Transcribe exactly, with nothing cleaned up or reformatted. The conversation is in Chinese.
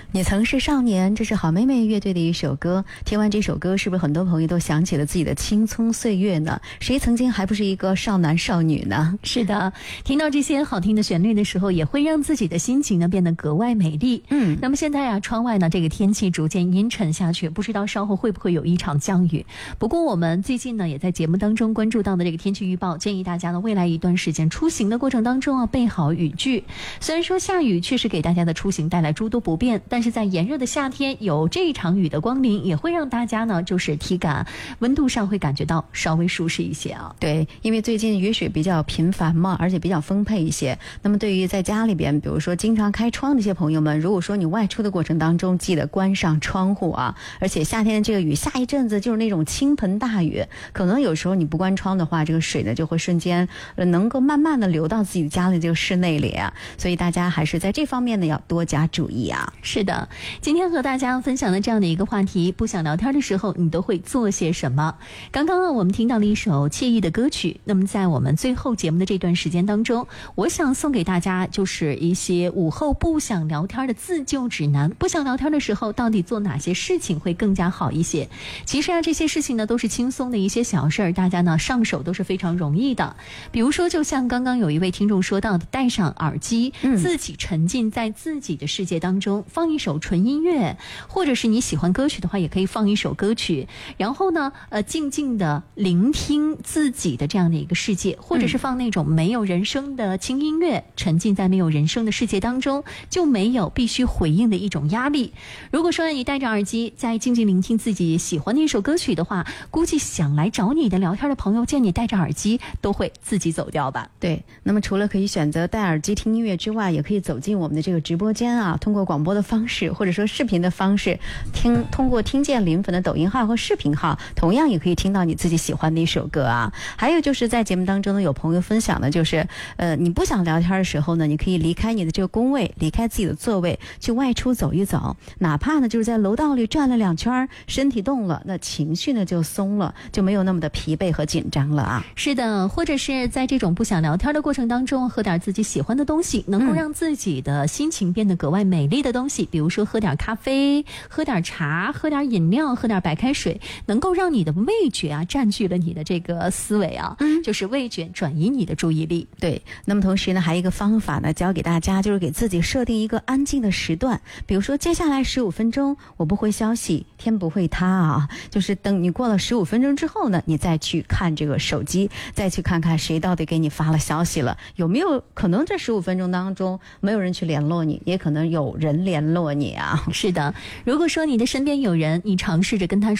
你曾是少年，这是好妹妹乐队的一首歌。听完这首歌，是不是很多朋友都想起了自己的青葱岁月呢？谁曾经还不是一个少男少女呢？ 是的，听到这些好听的旋律的时候，也会让自己的心情呢变得格外美丽。嗯，那么现在啊，窗外呢这个天气逐渐阴沉下去，不知道稍后会不会有一场降雨。不过我们最近呢也在节目当中关注到的这个天气预报，建议大家呢未来一段时间出行的过程当中啊备好雨具。虽然说下雨确实给大家的出行带来诸多不便，但是在炎热的夏天有这一场雨的光临，也会让大家呢就是体感温度上会感觉到稍微舒适一些啊。 对，因为最近雨水比较频繁嘛，而且比较丰沛一些。那么对于在家里边比如说经常开窗的一些朋友们，如果说你外出的过程当中记得关上窗户啊，而且夏天这个雨下一阵子就是那种倾盆大雨，可能有时候你不关窗的话，这个水呢就会瞬间呃能够慢慢的流到自己家里这个室内里啊，所以大家还是在这方面呢要多加注意啊。 是的，今天和大家分享的这样的一个话题，不想聊天的时候你都会做些什么？刚刚啊我们听到了一首惬意的歌曲，那么在我们最后节目的这段时间当中，我想送给大家就是一些午后不想聊天的自救指南。不想聊天的时候到底做哪些事情会更加好一些？其实啊这些事情呢都是轻松的一些小事儿，大家呢上手都是非常容易的。比如说就像刚刚有一位听众说到的，戴上耳机、嗯、自己沉浸在自己的世界当中，放一首纯音乐，或者是你喜欢歌曲的话也可以放一首歌曲，然后呢呃静静的聆听自己的这样的一个世界，或者是放那种没有人声的轻音乐、嗯、沉浸在没有人声的世界当中，就没有必须回应的一种压力。如果说你戴着耳机在静静聆听自己喜欢的一首歌曲的话，估计想来找你的聊天的朋友见你戴着耳机都会自己走掉吧。 对，那么除了可以选择戴耳机听音乐之外，也可以走进我们的这个直播间啊，通过广播的方式或者说视频的方式听，通过听见林粉的抖音号和视频号，同样也可以听到你自己喜欢的一首歌啊。还有就是在节目当中呢，有朋友分享的就是呃，你不想聊天的时候呢，你可以离开你的这个工位，离开自己的座位，去外出走一走，哪怕呢就是在楼道里转了两圈，身体动了，那情绪呢就松了，就没有那么的疲惫和紧张了啊。 是的，或者是在这种不想聊天的过程当中，喝点自己喜欢的东西，能够让自己的心情变得格外美丽的东西、嗯、比如说喝点咖啡，喝点茶，喝点饮料，喝点白开水，能够让你的味觉啊占据了你的这个思维啊、嗯、就是味觉转移你的注意力。 对，那么同时呢还有一个方法呢教给大家，就是给自己设定一个安静的时段，比如说接下来十五分钟我不回消息，天不会塌啊，就是等你过了十五分钟之后呢，你再去看这个手机，再去看看谁到底给你发了消息了，有没有可能这十五分钟当中没有人去联络你，也可能有人联络你啊。 是的，如果说你的身边有人，你尝试着跟他